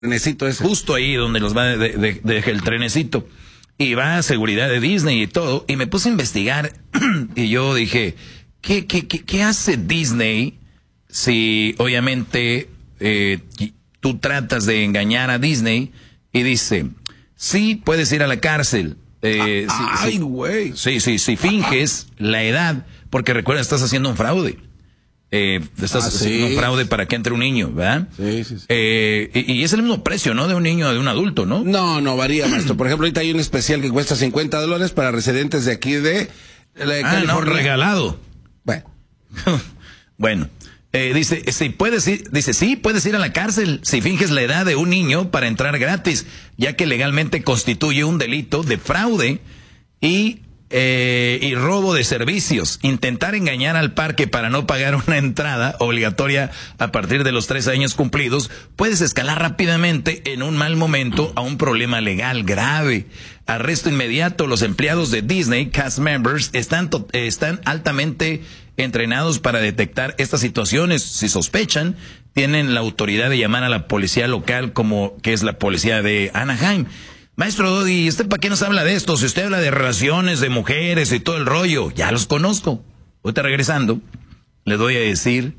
trenecito ese. Justo ahí donde los va deja el trenecito. Y va a seguridad de Disney y todo. Y me puse a investigar. Y yo dije, ¿qué hace Disney si obviamente tú tratas de engañar a Disney? Y dice, sí, puedes ir a la cárcel. Ay, güey. Si finges la edad, porque recuerda, estás haciendo un fraude. Estás haciendo un fraude para que entre un niño, ¿verdad? Sí. Y es el mismo precio, ¿no? De un niño a de un adulto, ¿no? No, varía, maestro. Por ejemplo, ahorita hay un especial que cuesta $50 para residentes de aquí de California. No, regalado. Bueno. Bueno. Dice, sí, puedes ir a la cárcel si finges la edad de un niño para entrar gratis, ya que legalmente constituye un delito de fraude y robo de servicios. Intentar engañar al parque para no pagar una entrada obligatoria a partir de los 3 años cumplidos puedes escalar rápidamente en un mal momento a un problema legal grave. Arresto inmediato. Los empleados de Disney, cast members, están altamente entrenados para detectar estas situaciones. Si sospechan, tienen la autoridad de llamar a la policía local, como que es la policía de Anaheim. Maestro Doggy, ¿usted para qué nos habla de esto? Si usted habla de relaciones, de mujeres y todo el rollo, ya los conozco. Ahorita regresando, les voy a decir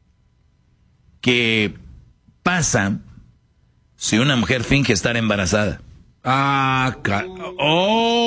qué pasa si una mujer finge estar embarazada. Oh.